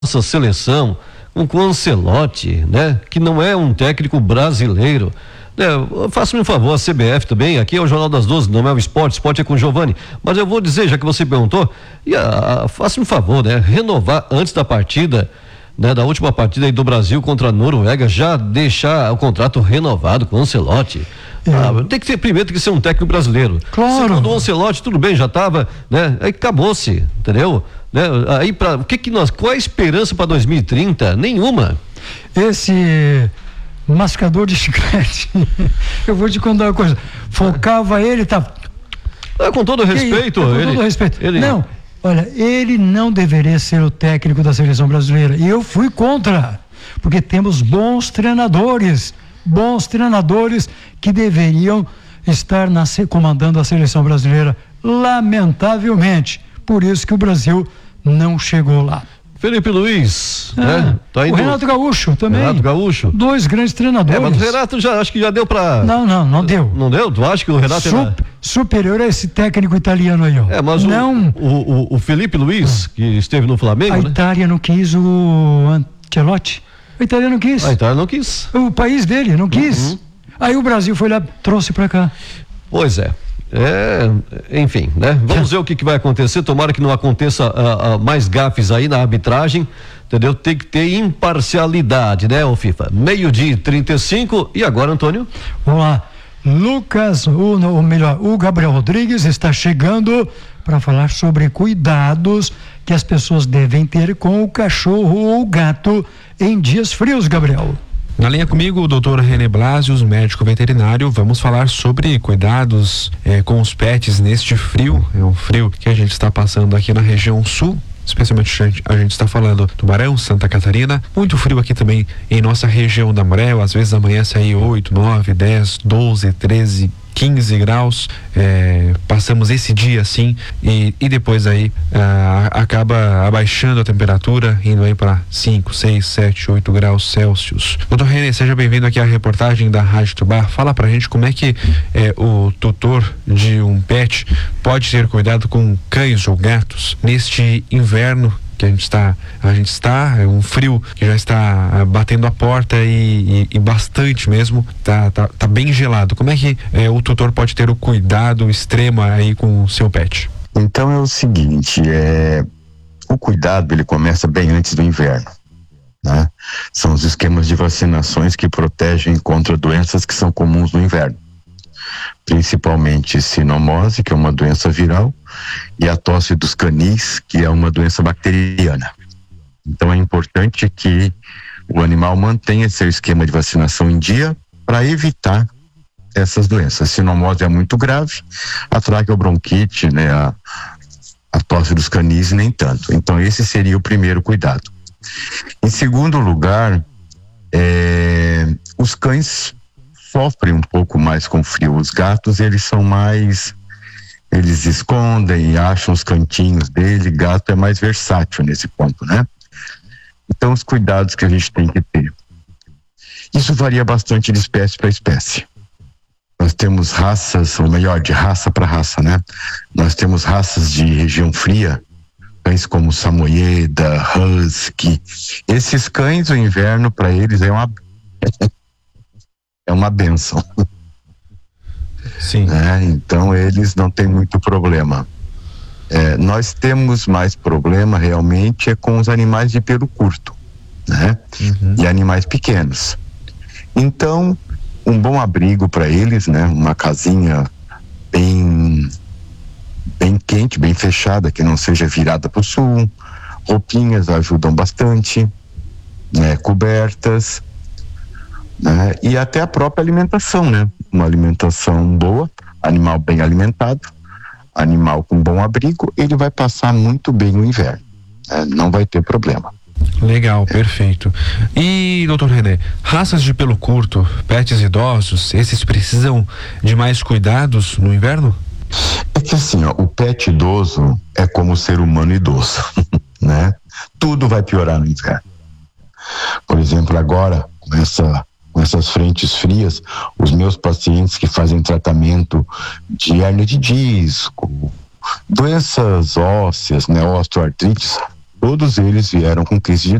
nossa seleção, com o Ancelotti, né? Que não é um técnico brasileiro. Faça-me um favor, a CBF também, aqui é o Jornal das 12, não é o esporte é com o Giovani, mas eu vou dizer, já que você perguntou, faça-me um favor, né? Renovar antes da partida, né? Da última partida aí do Brasil contra a Noruega, já deixar o contrato renovado com o Ancelotti. Tem que ser um técnico brasileiro. Claro. Segundo o Ancelotti, tudo bem, já estava, né? Aí acabou-se, entendeu? Né? Aí qual é a esperança para 2030? Nenhuma. Esse mascador de chiclete, eu vou te contar uma coisa, focava ele, tá? Com todo respeito. Não, olha, ele não deveria ser o técnico da seleção brasileira, e eu fui contra, porque temos bons treinadores que deveriam estar comandando a seleção brasileira, lamentavelmente, por isso que o Brasil não chegou lá. Felipe Luiz, né? Tá indo... O Renato Gaúcho também. Renato Gaúcho. 2 grandes treinadores. Mas o Renato acho que já deu pra... Não deu. Não deu? Tu acha que o Renato superior a esse técnico italiano aí, ó. Mas o Felipe Luiz, que esteve no Flamengo, a Itália não quis o Ancelotti. A Itália não quis. A Itália não quis. O país dele não quis. Aí o Brasil foi lá, trouxe pra cá. Pois é. Enfim, né? Vamos ver o que vai acontecer. Tomara que não aconteça mais gafes aí na arbitragem, entendeu? Tem que ter imparcialidade, né, o FIFA? 12:35 e agora, Antônio? Vamos lá. O Gabriel Rodrigues está chegando para falar sobre cuidados que as pessoas devem ter com o cachorro ou o gato em dias frios, Gabriel. Na linha comigo, o Dr. René Blasius, médico veterinário. Vamos falar sobre cuidados com os pets neste frio. É um frio que a gente está passando aqui na região sul. Especialmente a gente está falando Tubarão, Santa Catarina, muito frio aqui também em nossa região da Morel, às vezes amanhece aí 8, 9, 10, 12, 13, 15 graus, passamos esse dia assim e depois aí acaba abaixando a temperatura, indo aí para 5, 6, 7, 8 graus Celsius. Doutor René, seja bem-vindo aqui à reportagem da Rádio Tubá. Fala pra gente como é que o tutor de um pet pode ter cuidado com cães ou gatos neste inverno que a gente está, é um frio que já está batendo a porta e bastante mesmo, tá bem gelado. Como é que o tutor pode ter o cuidado extremo aí com o seu pet? Então é o seguinte, o cuidado ele começa bem antes do inverno, né? São os esquemas de vacinações que protegem contra doenças que são comuns no inverno, principalmente sinomose, que é uma doença viral, e a tosse dos canis, que é uma doença bacteriana. Então é importante que o animal mantenha seu esquema de vacinação em dia para evitar essas doenças. A sinomose é muito grave, a traqueobronquite, né, a tosse dos canis nem tanto. Então esse seria o primeiro cuidado. Em segundo lugar, os cães sofrem um pouco mais com frio. Os gatos, eles escondem e acham os cantinhos dele. Gato é mais versátil nesse ponto, né? Então, os cuidados que a gente tem que ter. Isso varia bastante de espécie para espécie. Nós temos raças, ou melhor, de raça para raça, né? Nós temos raças de região fria, cães como samoyeda, husky. Esses cães, o inverno para eles é uma bênção. Sim. Então eles não têm muito problema. Nós temos mais problema realmente com os animais de pelo curto, né? Uhum. E animais pequenos. Então, um bom abrigo para eles, né? Uma casinha bem quente, bem fechada, que não seja virada para o sul. Roupinhas ajudam bastante, né? Cobertas, né? E até a própria alimentação, né? Uma alimentação boa, animal bem alimentado, animal com bom abrigo, ele vai passar muito bem o inverno, né? Não vai ter problema. Legal, perfeito. E, doutor René, raças de pelo curto, pets idosos, esses precisam de mais cuidados no inverno? É que assim, o pet idoso é como o ser humano idoso, né? Tudo vai piorar no inverno. Por exemplo, agora, com essas frentes frias, os meus pacientes que fazem tratamento de hérnia de disco, doenças ósseas, né, osteoartrites, todos eles vieram com crise de